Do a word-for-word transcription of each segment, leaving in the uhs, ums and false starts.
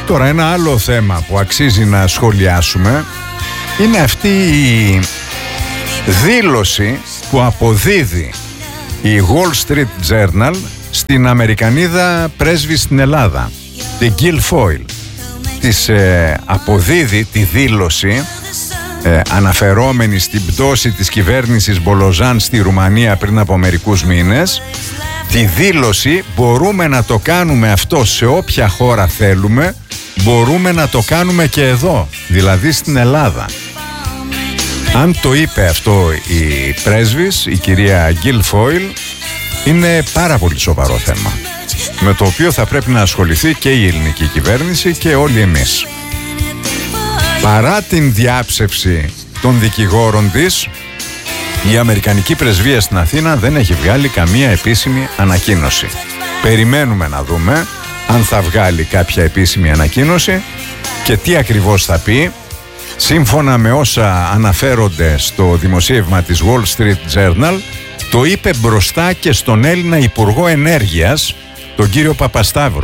Τώρα ένα άλλο θέμα που αξίζει να σχολιάσουμε είναι αυτή η δήλωση που αποδίδει η Wall Street Journal στην Αμερικανίδα πρέσβη στην Ελλάδα, την Guilfoyle. Της ε, αποδίδει τη δήλωση ε, αναφερόμενη στην πτώση της κυβέρνησης Μπολοζάν στη Ρουμανία πριν από μερικούς μήνες. Τη δήλωση μπορούμε να το κάνουμε αυτό σε όποια χώρα θέλουμε, μπορούμε να το κάνουμε και εδώ, δηλαδή στην Ελλάδα. Αν το είπε αυτό η πρέσβης, η κυρία Guilfoyle, είναι πάρα πολύ σοβαρό θέμα, με το οποίο θα πρέπει να ασχοληθεί και η ελληνική κυβέρνηση και όλοι εμείς. Παρά την διάψευση των δικηγόρων της, η Αμερικανική πρεσβεία στην Αθήνα δεν έχει βγάλει καμία επίσημη ανακοίνωση. Περιμένουμε να δούμε αν θα βγάλει κάποια επίσημη ανακοίνωση και τι ακριβώς θα πει. Σύμφωνα με όσα αναφέρονται στο δημοσίευμα της Wall Street Journal, το είπε μπροστά και στον Έλληνα Υπουργό Ενέργειας, τον κύριο Παπασταύρου.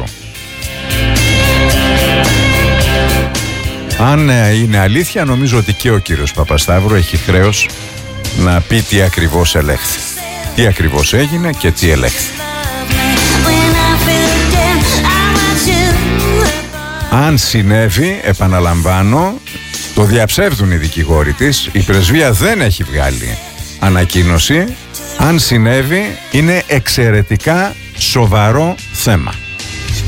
Αν είναι αλήθεια, νομίζω ότι και ο κύριος Παπασταύρου έχει χρέος να πει τι ακριβώς ελέγχθη. Τι ακριβώς έγινε και τι ελέγχθη. Αν συνέβη, επαναλαμβάνω, το διαψεύδουν οι δικηγόροι της, η πρεσβεία δεν έχει βγάλει ανακοίνωση. Αν συνέβη, είναι εξαιρετικά σοβαρό θέμα.